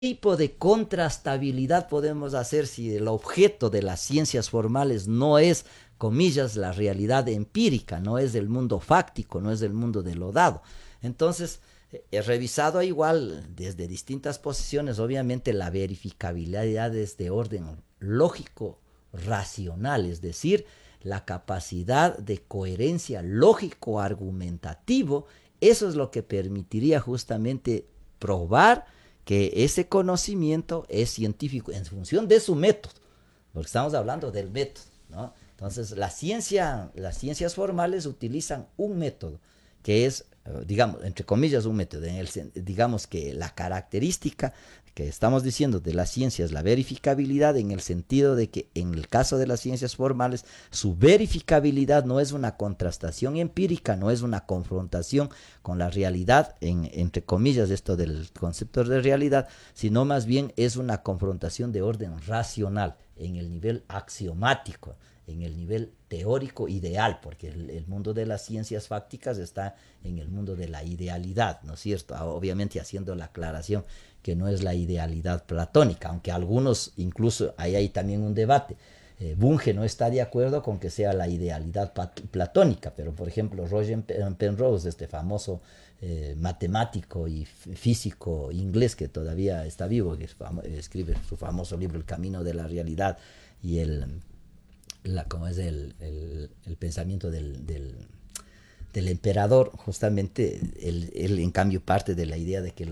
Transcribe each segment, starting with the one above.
tipo de contrastabilidad podemos hacer si el objeto de las ciencias formales no es, comillas, la realidad empírica, no es del mundo fáctico, no es del mundo de lo dado? Entonces, he revisado igual desde distintas posiciones, obviamente la verificabilidad es de orden lógico, racional, es decir, la capacidad de coherencia lógico-argumentativo, eso es lo que permitiría justamente probar que ese conocimiento es científico en función de su método, porque estamos hablando del método, ¿no? Entonces, las ciencias formales utilizan un método que es, digamos, entre comillas, un método. Digamos que la característica que estamos diciendo de la ciencia es la verificabilidad, en el sentido de que en el caso de las ciencias formales, su verificabilidad no es una contrastación empírica, no es una confrontación con la realidad, entre comillas, esto del concepto de realidad, sino más bien es una confrontación de orden racional en el nivel axiomático, en el nivel teórico ideal, porque el mundo de las ciencias fácticas está en el mundo de la idealidad, ¿no es cierto? Obviamente haciendo la aclaración que no es la idealidad platónica, aunque algunos, incluso hay también un debate. Bunge no está de acuerdo con que sea la idealidad platónica, pero por ejemplo Roger Penrose, este famoso matemático y físico inglés que todavía está vivo, que escribe su famoso libro El camino de la realidad y como es el pensamiento del emperador, justamente él en cambio parte de la idea de que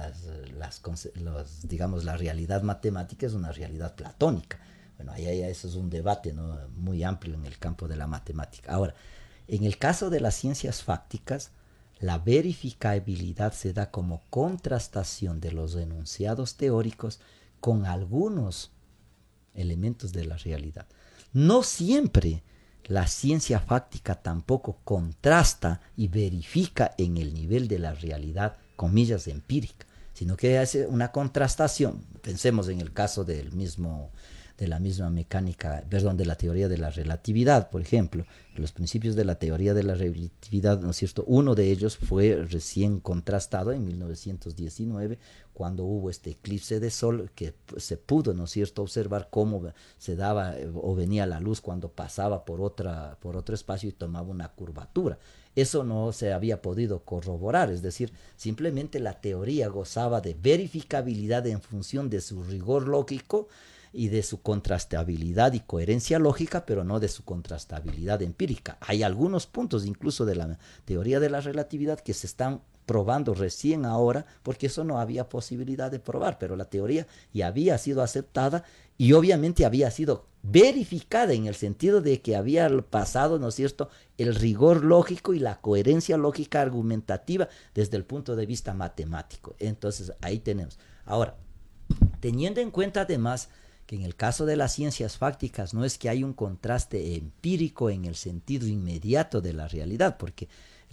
digamos, la realidad matemática es una realidad platónica. Bueno, ahí eso es un debate, ¿no?, muy amplio en el campo de la matemática. Ahora, en el caso de las ciencias fácticas, la verificabilidad se da como contrastación de los enunciados teóricos con algunos elementos de la realidad. No siempre la ciencia fáctica tampoco contrasta y verifica en el nivel de la realidad, comillas, empírica, sino que hace una contrastación. Pensemos en el caso de la misma mecánica, perdón, de la teoría de la relatividad, por ejemplo. Los principios de la teoría de la relatividad, ¿no es cierto? Uno de ellos fue recién contrastado en 1919, cuando hubo este eclipse de sol, que se pudo, ¿no es cierto?, observar cómo se daba o venía la luz cuando pasaba por otro espacio y tomaba una curvatura. Eso no se había podido corroborar, es decir, simplemente la teoría gozaba de verificabilidad en función de su rigor lógico y de su contrastabilidad y coherencia lógica, pero no de su contrastabilidad empírica. Hay algunos puntos incluso de la teoría de la relatividad que se están probando recién ahora, porque eso no había posibilidad de probar, pero la teoría ya había sido aceptada y obviamente había sido verificada en el sentido de que había pasado, ¿no es cierto?, el rigor lógico y la coherencia lógica argumentativa desde el punto de vista matemático. Entonces, ahí tenemos. Ahora, teniendo en cuenta además que en el caso de las ciencias fácticas no es que hay un contraste empírico en el sentido inmediato de la realidad, porque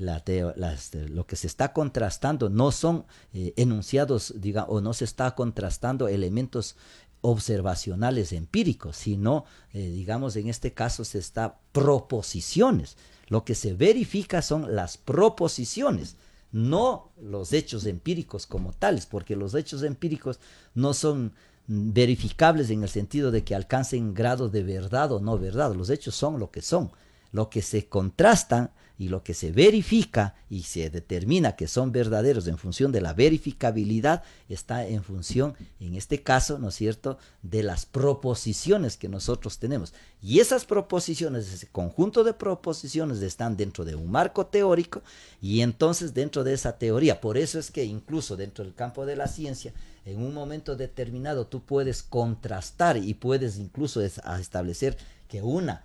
lo que se está contrastando no son enunciados, o no se está contrastando elementos observacionales empíricos, sino, digamos, en este caso se está proposiciones. Lo que se verifica son las proposiciones, no los hechos empíricos como tales, porque los hechos empíricos no son verificables en el sentido de que alcancen grado de verdad o no verdad. Los hechos son lo que son. Lo que se contrasta y lo que se verifica y se determina que son verdaderos en función de la verificabilidad está en función, en este caso, ¿no es cierto?, de las proposiciones que nosotros tenemos. Y esas proposiciones, ese conjunto de proposiciones están dentro de un marco teórico y entonces dentro de esa teoría. Por eso es que incluso dentro del campo de la ciencia, en un momento determinado tú puedes contrastar y puedes incluso establecer que una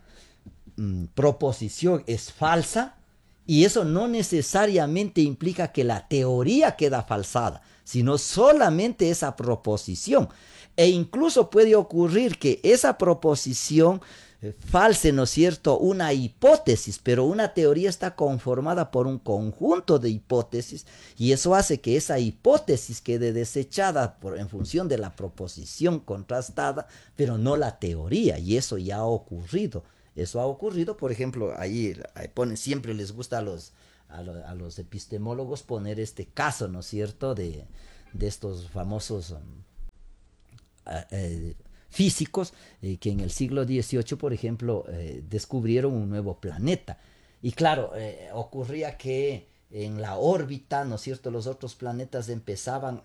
proposición es falsa, y eso no necesariamente implica que la teoría queda falsada, sino solamente esa proposición. E incluso puede ocurrir que esa proposición false, ¿no es cierto?, una hipótesis, pero una teoría está conformada por un conjunto de hipótesis y eso hace que esa hipótesis quede desechada en función de la proposición contrastada, pero no la teoría, y eso ya ha ocurrido. Eso ha ocurrido, por ejemplo, ahí pone, siempre les gusta a los epistemólogos poner este caso, ¿no es cierto?, de estos famosos físicos que en el siglo XVIII, por ejemplo, descubrieron un nuevo planeta. Y claro, ocurría que en la órbita, ¿no es cierto?, los otros planetas empezaban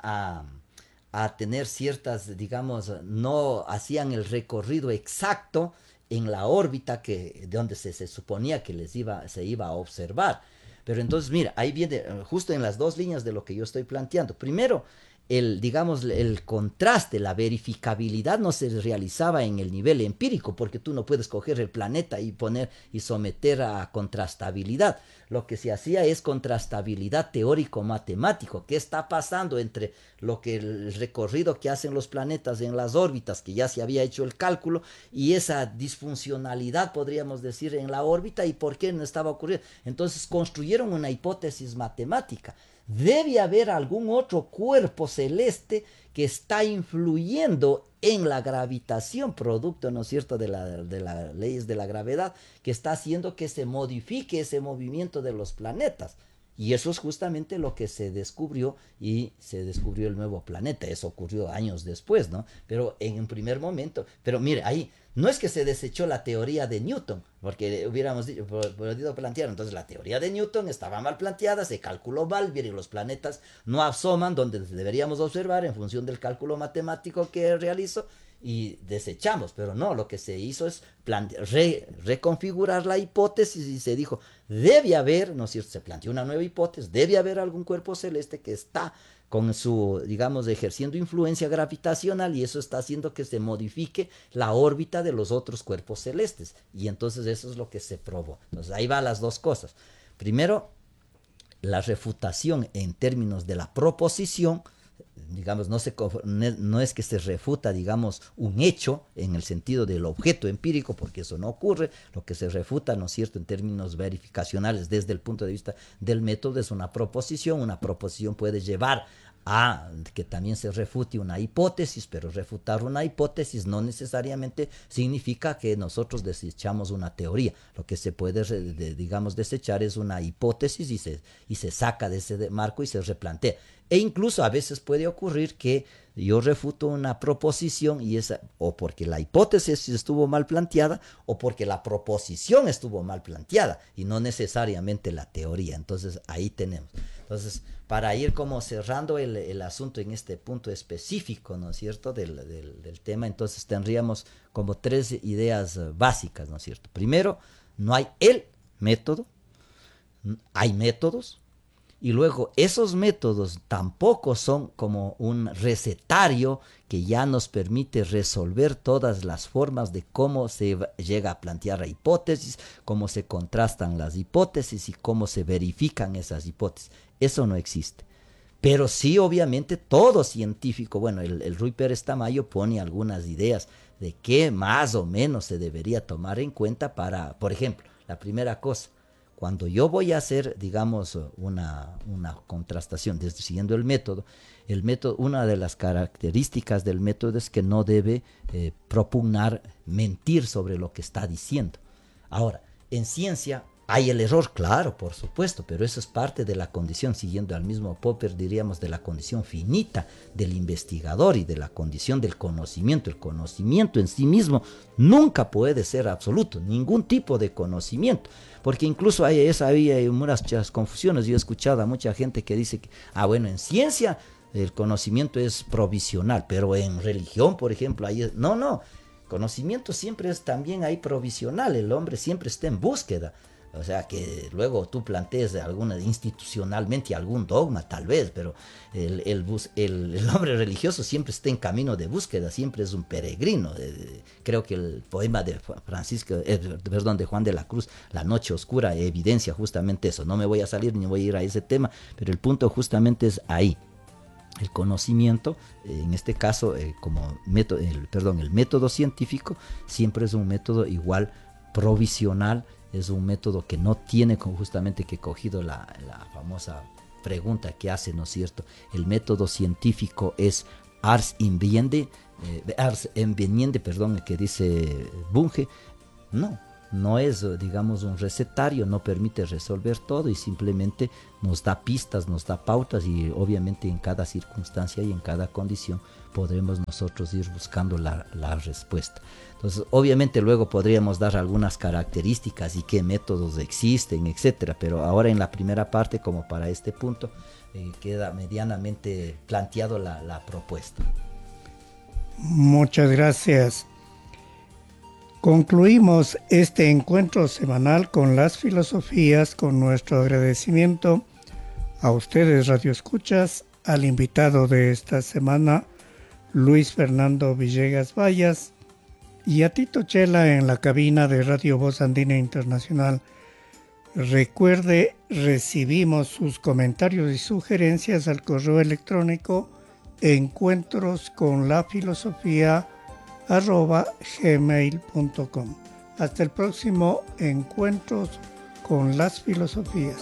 a tener ciertas, digamos, no hacían el recorrido exacto en la órbita de donde se suponía que se iba a observar. Pero entonces, mira, ahí viene justo en las dos líneas de lo que yo estoy planteando. Primero, digamos, el contraste, la verificabilidad no se realizaba en el nivel empírico, porque tú no puedes coger el planeta y poner y someter a contrastabilidad. Lo que se hacía es contrastabilidad teórico-matemático. ¿Qué está pasando entre el recorrido que hacen los planetas en las órbitas, que ya se había hecho el cálculo, y esa disfuncionalidad, podríamos decir, en la órbita, y por qué no estaba ocurriendo? Entonces construyeron una hipótesis matemática. Debe haber algún otro cuerpo celeste que está influyendo en la gravitación, producto, ¿no es cierto?, de las leyes de la gravedad, que está haciendo que se modifique ese movimiento de los planetas. Y eso es justamente lo que se descubrió, y se descubrió el nuevo planeta. Eso ocurrió años después, ¿no? Pero en un primer momento, pero mire, ahí no es que se desechó la teoría de Newton, porque hubiéramos podido plantear, entonces la teoría de Newton estaba mal planteada, se calculó mal, bien, y los planetas no asoman donde deberíamos observar en función del cálculo matemático que realizó, y desechamos. Pero no, lo que se hizo es reconfigurar la hipótesis, y se dijo, debe haber, ¿no es cierto?, se planteó una nueva hipótesis, debe haber algún cuerpo celeste que está con su, digamos, ejerciendo influencia gravitacional, y eso está haciendo que se modifique la órbita de los otros cuerpos celestes. Y entonces eso es lo que se probó. Entonces ahí van las dos cosas. Primero, la refutación en términos de la proposición, digamos, no es que se refuta, digamos, un hecho en el sentido del objeto empírico, porque eso no ocurre. Lo que se refuta, ¿no es cierto?, en términos verificacionales desde el punto de vista del método, es una proposición. Una proposición puede llevar a que también se refute una hipótesis, pero refutar una hipótesis no necesariamente significa que nosotros desechamos una teoría. Lo que se puede, digamos, desechar es una hipótesis, y se saca de ese marco y se replantea. E incluso a veces puede ocurrir que yo refuto una proposición, y o porque la hipótesis estuvo mal planteada, o porque la proposición estuvo mal planteada, y no necesariamente la teoría. Entonces ahí tenemos. Entonces, para ir como cerrando el asunto en este punto específico, ¿no es cierto?, del tema, entonces tendríamos como tres ideas básicas, ¿no es cierto? Primero, no hay el método, hay métodos. Y luego, esos métodos tampoco son como un recetario que ya nos permite resolver todas las formas de cómo se llega a plantear la hipótesis, cómo se contrastan las hipótesis y cómo se verifican esas hipótesis. Eso no existe. Pero sí, obviamente, todo científico, bueno, el Ruy Pérez Tamayo pone algunas ideas de qué más o menos se debería tomar en cuenta para, por ejemplo, la primera cosa, cuando yo voy a hacer, digamos, una contrastación, siguiendo el método, una de las características del método es que no debe propugnar mentir sobre lo que está diciendo. Ahora, en ciencia hay el error, claro, por supuesto, pero eso es parte de la condición, siguiendo al mismo Popper, diríamos, de la condición finita del investigador y de la condición del conocimiento. El conocimiento en sí mismo nunca puede ser absoluto, ningún tipo de conocimiento, porque incluso hay muchas confusiones. Yo he escuchado a mucha gente que dice que, bueno, en ciencia el conocimiento es provisional, pero en religión, por ejemplo, no, conocimiento siempre es también ahí provisional, el hombre siempre está en búsqueda. O sea, que luego tú plantees institucionalmente algún dogma, tal vez, pero el hombre religioso siempre está en camino de búsqueda, siempre es un peregrino. Creo que el poema de Juan de la Cruz, La Noche Oscura, evidencia justamente eso. No me voy a salir ni voy a ir a ese tema, pero el punto justamente es ahí. El conocimiento, en este caso, como el método científico, siempre es un método igual provisional. Es un método que no tiene justamente que cogido la famosa pregunta que hace, ¿no es cierto? El método científico es ars inveniente, que dice Bunge. No, no es, digamos, un recetario, no permite resolver todo y simplemente nos da pistas, nos da pautas y obviamente en cada circunstancia y en cada condición podremos nosotros ir buscando la respuesta. Entonces, obviamente luego podríamos dar algunas características y qué métodos existen, etcétera, pero ahora en la primera parte, como para este punto, queda medianamente planteado la propuesta. Muchas gracias. Concluimos este encuentro semanal con las filosofías, con nuestro agradecimiento a ustedes, radioescuchas, al invitado de esta semana, Luis Fernando Villegas Vallas, y a Tito Chela en la cabina de Radio Voz Andina Internacional. Recuerde, recibimos sus comentarios y sugerencias al correo electrónico encuentrosconlafilosofía@gmail.com. Hasta el próximo Encuentros con las Filosofías.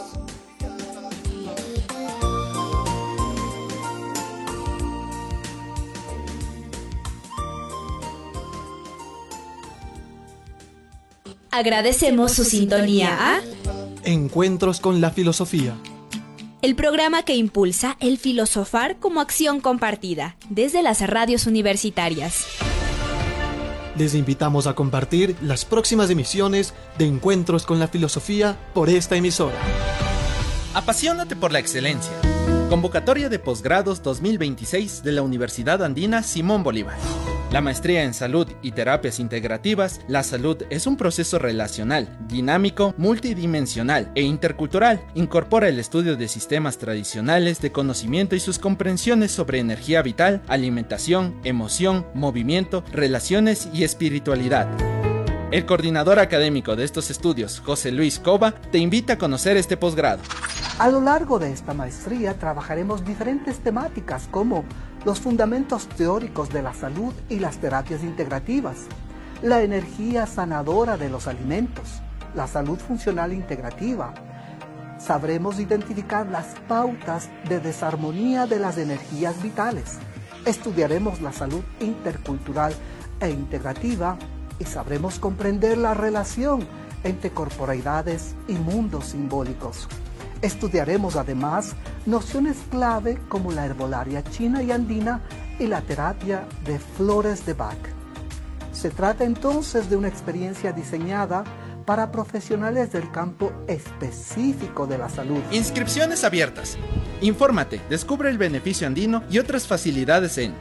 Agradecemos su sintonía a Encuentros con la Filosofía, el programa que impulsa el filosofar como acción compartida desde las radios universitarias. Les invitamos a compartir las próximas emisiones de Encuentros con la Filosofía por esta emisora. Apasionate por la excelencia. Convocatoria de posgrados 2026 de la Universidad Andina Simón Bolívar. La maestría en salud y terapias integrativas. La salud es un proceso relacional, dinámico, multidimensional e intercultural. Incorpora el estudio de sistemas tradicionales de conocimiento y sus comprensiones sobre energía vital, alimentación, emoción, movimiento, relaciones y espiritualidad. El coordinador académico de estos estudios, José Luis Cova, te invita a conocer este posgrado. A lo largo de esta maestría trabajaremos diferentes temáticas como los fundamentos teóricos de la salud y las terapias integrativas, la energía sanadora de los alimentos, la salud funcional integrativa. Sabremos identificar las pautas de desarmonía de las energías vitales. Estudiaremos la salud intercultural e integrativa y sabremos comprender la relación entre corporeidades y mundos simbólicos. Estudiaremos además nociones clave como la herbolaria china y andina y la terapia de flores de Bach. Se trata entonces de una experiencia diseñada para profesionales del campo específico de la salud. Inscripciones abiertas. Infórmate, descubre el beneficio andino y otras facilidades en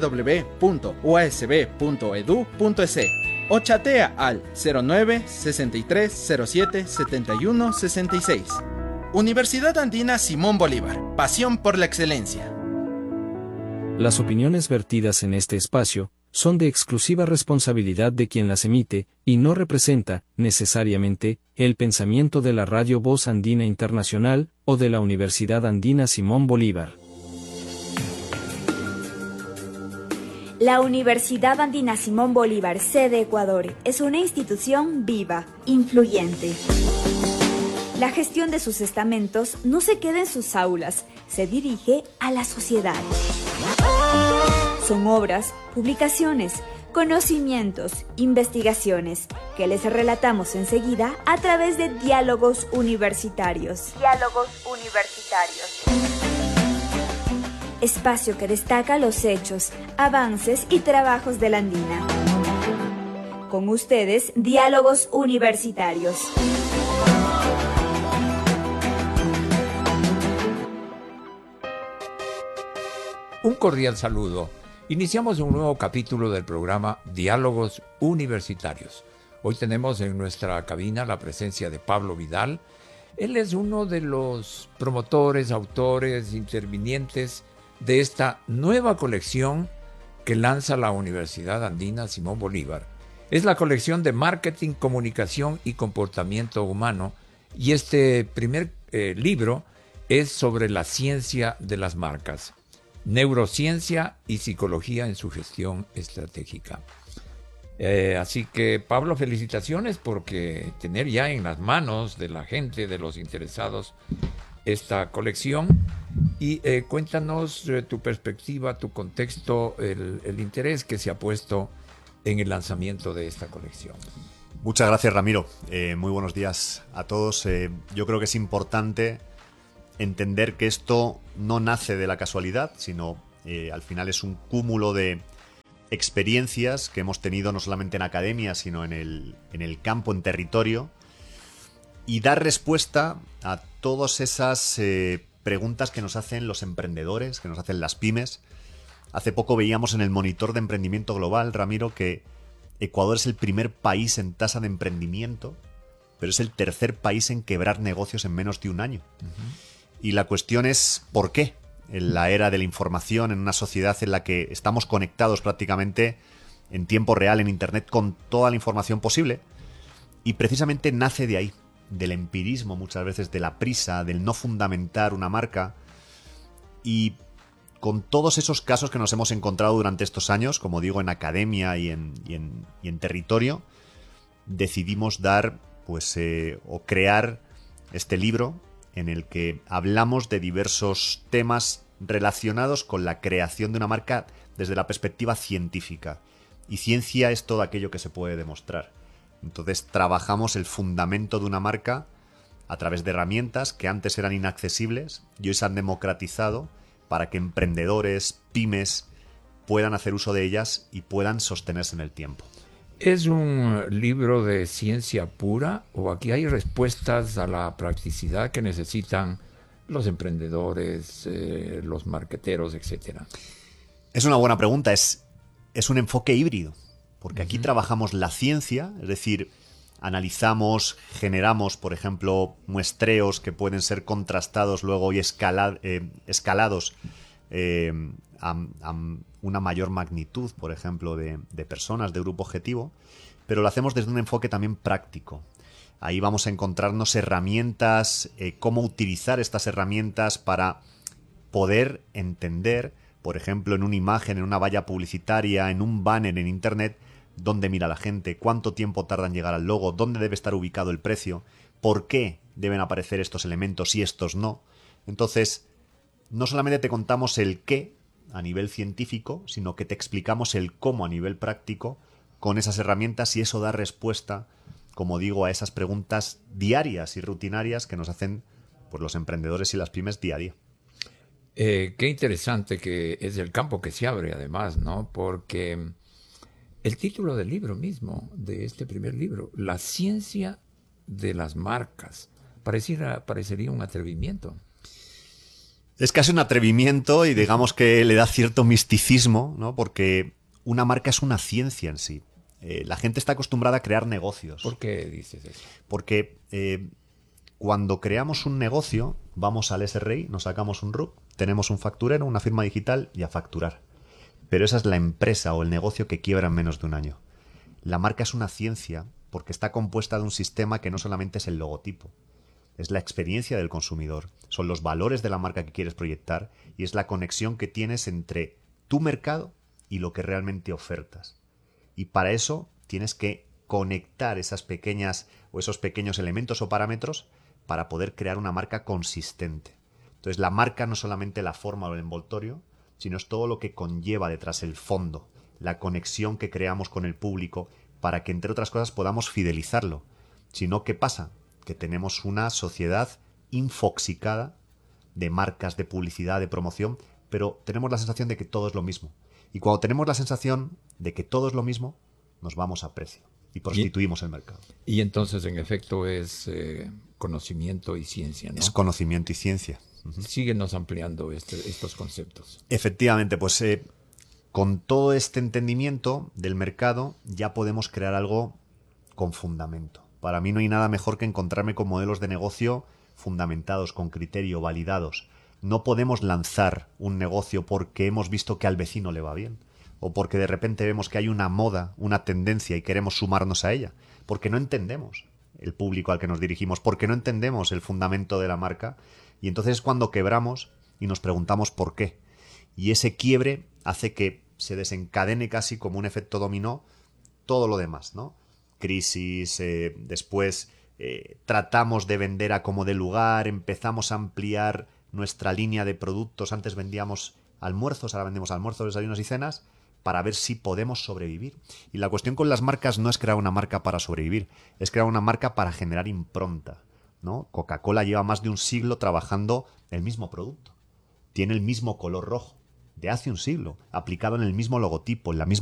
www.uasb.edu.es o chatea al 09 63 07 71 66. Universidad Andina Simón Bolívar. Pasión por la excelencia. Las opiniones vertidas en este espacio son de exclusiva responsabilidad de quien las emite y no representa, necesariamente, el pensamiento de la Radio Voz Andina Internacional o de la Universidad Andina Simón Bolívar. La Universidad Andina Simón Bolívar, sede Ecuador, es una institución viva, influyente. La gestión de sus estamentos no se queda en sus aulas, se dirige a la sociedad. Son obras, publicaciones, conocimientos, investigaciones, que les relatamos enseguida a través de Diálogos Universitarios. Diálogos Universitarios. Espacio que destaca los hechos, avances y trabajos de la Andina. Con ustedes, Diálogos Universitarios. Un cordial saludo. Iniciamos un nuevo capítulo del programa Diálogos Universitarios. Hoy tenemos en nuestra cabina la presencia de Pablo Vidal. Él es uno de los promotores, autores, intervinientes de esta nueva colección que lanza la Universidad Andina Simón Bolívar. Es la colección de Marketing, Comunicación y Comportamiento Humano, y este primer libro es sobre la ciencia de las marcas. Neurociencia y psicología en su gestión estratégica. Así que, Pablo, felicitaciones porque tener ya en las manos de la gente, de los interesados, esta colección. Y cuéntanos tu perspectiva, tu contexto, el interés que se ha puesto en el lanzamiento de esta colección. Muchas gracias, Ramiro. Muy buenos días a todos. Yo creo que es importante entender que esto no nace de la casualidad, sino al final es un cúmulo de experiencias que hemos tenido no solamente en academia, sino en el campo, en territorio, y dar respuesta a todas esas preguntas que nos hacen los emprendedores, que nos hacen las pymes. Hace poco veíamos en el monitor de emprendimiento global, Ramiro, que Ecuador es el primer país en tasa de emprendimiento, pero es el tercer país en quebrar negocios en menos de un año. Y la cuestión es ¿por qué? En la era de la información, en una sociedad en la que estamos conectados prácticamente en tiempo real en Internet con toda la información posible, y precisamente nace de ahí, del empirismo muchas veces, de la prisa, del no fundamentar una marca, y con todos esos casos que nos hemos encontrado durante estos años, como digo, en academia y en territorio, decidimos dar, o crear este libro en el que hablamos de diversos temas relacionados con la creación de una marca desde la perspectiva científica. Y ciencia es todo aquello que se puede demostrar. Entonces trabajamos el fundamento de una marca a través de herramientas que antes eran inaccesibles y hoy se han democratizado para que emprendedores, pymes, puedan hacer uso de ellas y puedan sostenerse en el tiempo. ¿Es un libro de ciencia pura o aquí hay respuestas a la practicidad que necesitan los emprendedores, los marqueteros, etcétera? Es una buena pregunta. Es un enfoque híbrido, porque aquí trabajamos la ciencia, es decir, analizamos, generamos, por ejemplo, muestreos que pueden ser contrastados luego y escalados a una mayor magnitud, por ejemplo, de personas, de grupo objetivo, pero lo hacemos desde un enfoque también práctico. Ahí vamos a encontrarnos herramientas, cómo utilizar estas herramientas para poder entender, por ejemplo, en una imagen, en una valla publicitaria, en un banner en Internet, dónde mira la gente, cuánto tiempo tarda en llegar al logo, dónde debe estar ubicado el precio, por qué deben aparecer estos elementos y estos no. Entonces, no solamente te contamos el qué a nivel científico, sino que te explicamos el cómo a nivel práctico con esas herramientas, y eso da respuesta, como digo, a esas preguntas diarias y rutinarias que nos hacen los emprendedores y las pymes día a día. Qué interesante que es el campo que se abre además, ¿no? Porque el título del libro mismo, de este primer libro, La ciencia de las marcas, parecería un atrevimiento. Es casi un atrevimiento y digamos que le da cierto misticismo, ¿no? Porque una marca es una ciencia en sí. La gente está acostumbrada a crear negocios. ¿Por qué dices eso? Porque cuando creamos un negocio, vamos al SRI, nos sacamos un RUC, tenemos un facturero, una firma digital y a facturar. Pero esa es la empresa o el negocio que quiebra en menos de un año. La marca es una ciencia porque está compuesta de un sistema que no solamente es el logotipo, es la experiencia del consumidor, son los valores de la marca que quieres proyectar y es la conexión que tienes entre tu mercado y lo que realmente ofertas. Y para eso tienes que conectar esas pequeñas o esos pequeños elementos o parámetros para poder crear una marca consistente. Entonces la marca no es solamente la forma o el envoltorio, sino es todo lo que conlleva detrás el fondo, la conexión que creamos con el público para que, entre otras cosas, podamos fidelizarlo. Si no, ¿qué pasa? Que tenemos una sociedad infoxicada de marcas, de publicidad, de promoción, pero tenemos la sensación de que todo es lo mismo. Y cuando tenemos la sensación de que todo es lo mismo, nos vamos a precio y prostituimos el mercado. Y entonces, en efecto, es conocimiento y ciencia, ¿no? Es conocimiento y ciencia. Síguenos ampliando estos conceptos. Efectivamente, con todo este entendimiento del mercado ya podemos crear algo con fundamento. Para mí no hay nada mejor que encontrarme con modelos de negocio fundamentados, con criterio, validados. No podemos lanzar un negocio porque hemos visto que al vecino le va bien, o porque de repente vemos que hay una moda, una tendencia y queremos sumarnos a ella, porque no entendemos el público al que nos dirigimos, porque no entendemos el fundamento de la marca, y entonces es cuando quebramos y nos preguntamos por qué. Y ese quiebre hace que se desencadene casi como un efecto dominó todo lo demás, ¿no? Crisis, después tratamos de vender a como de lugar, empezamos a ampliar nuestra línea de productos. Antes vendíamos almuerzos, ahora vendemos almuerzos, desayunos y cenas, para ver si podemos sobrevivir. Y la cuestión con las marcas no es crear una marca para sobrevivir, es crear una marca para generar impronta, ¿no? Coca-Cola lleva más de un siglo trabajando el mismo producto. Tiene el mismo color rojo de hace un siglo, aplicado en el mismo logotipo, en la misma